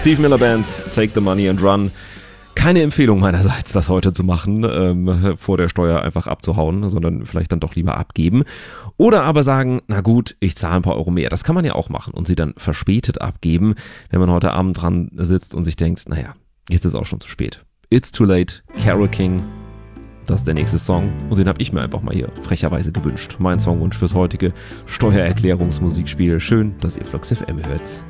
Steve Miller Band, Take the Money and Run. Keine Empfehlung meinerseits, das heute zu machen, vor der Steuer einfach abzuhauen, sondern vielleicht dann doch lieber abgeben. Oder aber sagen, na gut, ich zahle ein paar Euro mehr. Das kann man ja auch machen und sie dann verspätet abgeben, wenn man heute Abend dran sitzt und sich denkt, naja, jetzt ist auch schon zu spät. It's Too Late, Carole King. Das ist der nächste Song und den habe ich mir einfach mal hier frecherweise gewünscht. Mein Songwunsch fürs heutige Steuererklärungsmusikspiel. Schön, dass ihr Flux FM hört.